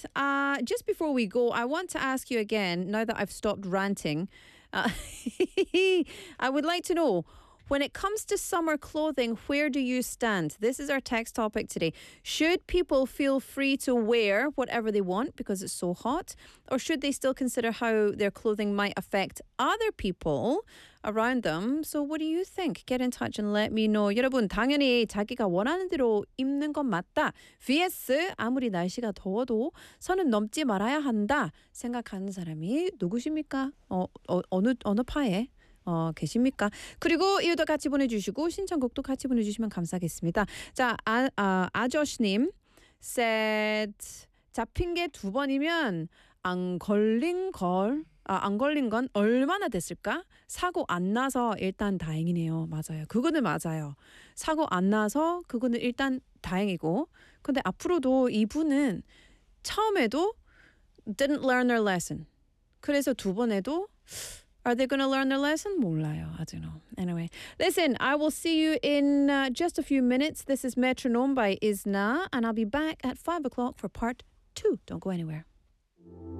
Just before we go, I want to ask you again, now that I've stopped ranting, I would like to know, when it comes to summer clothing, where do you stand? This is our text topic today. Should people feel free to wear whatever they want because it's so hot? Or should they still consider how their clothing might affect other people around them? So what do you think? Get in touch and let me know. 여러분, 당연히 자기가 원하는 대로 입는 건 맞다. vs 아무리 날씨가 더워도 선은 넘지 말아야 한다 생각하는 사람이 누구십니까? 어느 파에? 계십니까? 그리고 이유도 같이 보내주시고 신청곡도 같이 보내주시면 감사하겠습니다. 자, 아저씨님 said 잡힌 게 2번이면 안 걸린 건 얼마나 됐을까? 사고 안 나서 일단 다행이네요. 맞아요. 그거는 맞아요. 사고 안 나서 그거는 일단 다행이고, 근데 앞으로도 이분은 처음에도 didn't learn their lesson. 그래서 2번 해도 are they going to learn their lesson? 몰라요. I don't know. Anyway, listen, I will see you in just a few minutes. This is Metronome by Isna, and I'll be back at 5 o'clock for part 2. Don't go anywhere.